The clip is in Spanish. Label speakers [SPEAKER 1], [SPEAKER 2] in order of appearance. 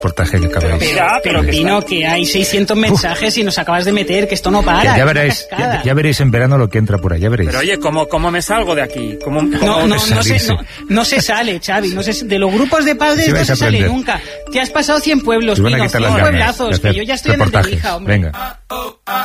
[SPEAKER 1] reportaje que acabáis.
[SPEAKER 2] Pero Pino, que hay 600 mensajes y nos acabas de meter, que esto no para.
[SPEAKER 1] Ya veréis en verano lo que entra por ahí, ya veréis.
[SPEAKER 3] Pero oye, ¿cómo me salgo de aquí?
[SPEAKER 2] No se sale, Xavi. De los grupos de padres no se sale nunca. Te has pasado 100 pueblos, Pino, 100 pueblazos, que yo ya estoy en el de Lija, hombre.
[SPEAKER 1] Venga.